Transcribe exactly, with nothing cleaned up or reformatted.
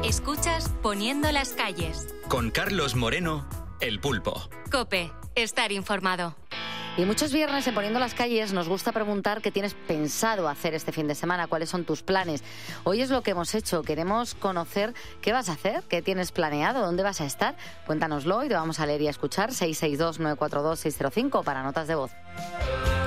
Escuchas Poniendo las calles. Con Carlos Moreno, El Pulpo. COPE, estar informado. Y muchos viernes en Poniendo las calles nos gusta preguntar qué tienes pensado hacer este fin de semana, cuáles son tus planes. Hoy es lo que hemos hecho, queremos conocer qué vas a hacer, qué tienes planeado, dónde vas a estar. Cuéntanoslo y te vamos a leer y a escuchar. Seis seis dos, nueve cuatro dos, seis cero cinco para notas de voz.